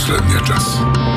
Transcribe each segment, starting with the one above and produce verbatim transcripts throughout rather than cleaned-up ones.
последния час.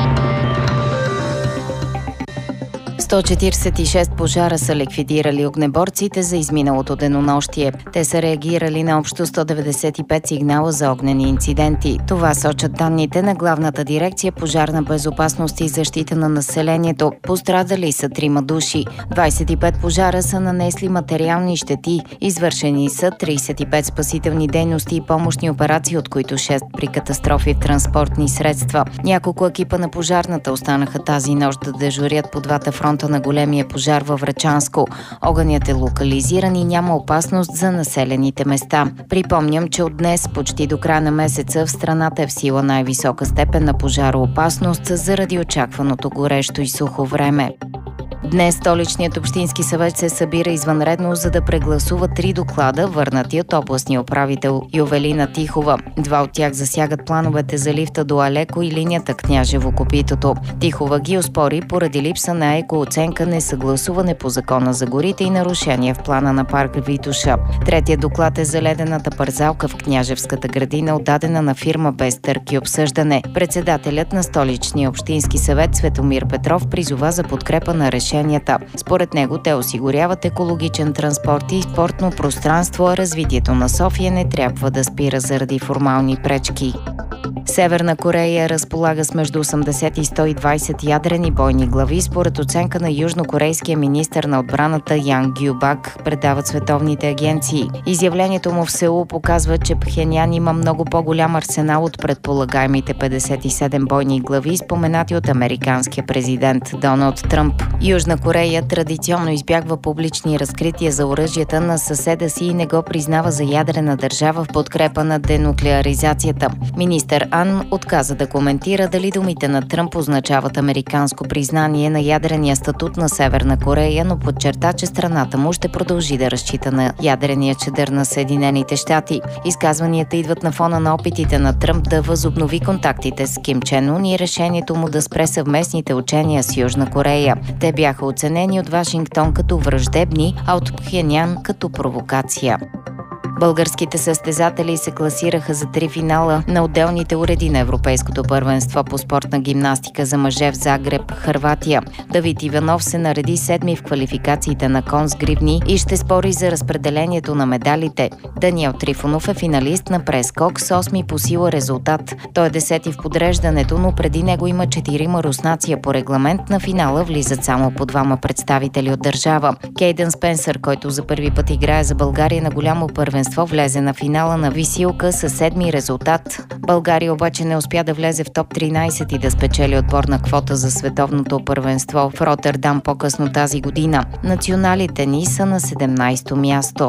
сто четиридесет и шест пожара са ликвидирали огнеборците за изминалото денонощие. Те са реагирали на общо сто деветдесет и пет сигнала за огнени инциденти. Това сочат данните на Главната дирекция пожарна безопасност и защита на населението. Пострадали са трима души. двадесет и пет пожара са нанесли материални щети. Извършени са тридесет и пет спасителни дейности и помощни операции, от които шест при катастрофи в транспортни средства. Няколко екипа на пожарната останаха тази нощ да дежурят по двата фронта на големия пожар във Врачанско. Огънят е локализиран и няма опасност за населените места. Припомням, че от днес почти до края на месеца в страната е в сила най-висока степен на пожароопасност заради очакваното горещо и сухо време. Днес столичният общински съвет се събира извънредно, за да прегласува три доклада, върнати от областния управител Ювелина Тихова. Два от тях засягат плановете за лифта до Алеко и линията Княжево-Копитото. Тихова ги оспори поради липса на екооценка, несъгласуване по закона за горите и нарушения в плана на парк Витоша. Третият доклад е за ледената парзалка в Княжевската градина, отдадена на фирма без търг и обсъждане. Председателят на столичния общински съвет Светомир Петров призова за подкрепа на решението. Според него те осигуряват екологичен транспорт и спортно пространство, а развитието на София не трябва да спира заради формални пречки. Северна Корея разполага с между осемдесет и сто и двадесет ядрени бойни глави, според оценка на южнокорейския министър на отбраната Ян Гюбак, предават световните агенции. Изявлението му в Сеул показва, че Пхенян има много по-голям арсенал от предполагаемите петдесет и седем бойни глави, споменати от американския президент Доналд Тръмп. Южна Корея традиционно избягва публични разкрития за оръжията на съседа си и не го признава за ядрена държава в подкрепа на денуклеаризацията. Министър Ан отказа да коментира дали думите на Тръмп означават американско признание на ядрения статут на Северна Корея, но подчерта, че страната му ще продължи да разчита на ядрения чадър на Съединените щати. Изказванията идват на фона на опитите на Тръмп да възобнови контактите с Ким Чен Ун и решението му да спре съвместните учения с Южна Корея. Те бяха оценени от Вашингтон като враждебни, а от Пхенян като провокация. Българските състезатели се класираха за три финала на отделните уреди на Европейското първенство по спортна гимнастика за мъже в Загреб, Хърватия. Давид Иванов се нареди седми в квалификациите на кон с гривни и ще спори за разпределението на медалите. Даниел Трифонов е финалист на прескок с осми по сила резултат. Той е десети в подреждането, но преди него има четирима руснаци. По регламент на финала влизат само по двама представители от държава. Кейдън Спенсър, който за първи път играе за България на голямо първенство, влезе на финала на висилка със седми резултат. България обаче не успя да влезе в топ тринадесет и да спечели отборна квота за световното първенство в Ротърдам по-късно тази година. Националите ни са на седемнадесето място.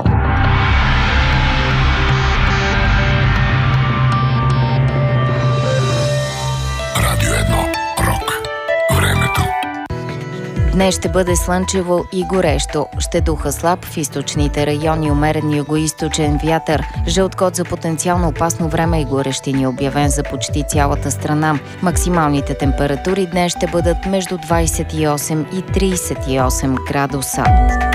Радио едно. Рок. Времето. Днес ще бъде слънчево и горещо. Ще духа слаб в източните райони, умерен югоизточен вятър. Жълт код за потенциално опасно време и горещини обявен за почти цялата страна. Максималните температури днес ще бъдат между двадесет и осем и тридесет и осем градуса.